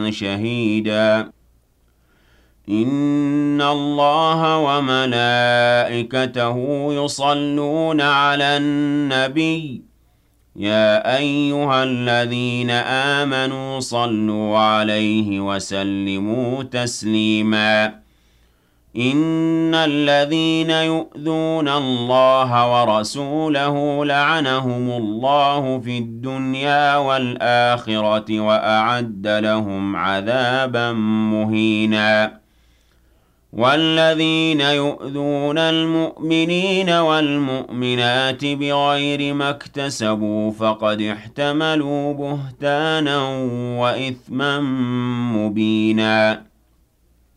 شهيدا إن الله وملائكته يصلون على النبي يا أيها الذين آمنوا صلوا عليه وسلموا تسليما إن الذين يؤذون الله ورسوله لعنهم الله في الدنيا والآخرة وأعد لهم عذابا مهينا والذين يؤذون المؤمنين والمؤمنات بغير ما اكتسبوا فقد احتملوا بهتانا وإثما مبينا